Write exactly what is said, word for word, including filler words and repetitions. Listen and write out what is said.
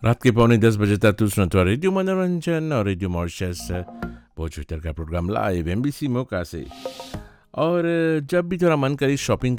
रात के पौने दस बजे तक तुम सुनते हो रेडियो मनोरंजन और रेडियो मॉरिशस भोजपुरी का प्रोग्राम लाइव एमबीसी मौका से। और जब भी थोड़ा मन करे शॉपिंग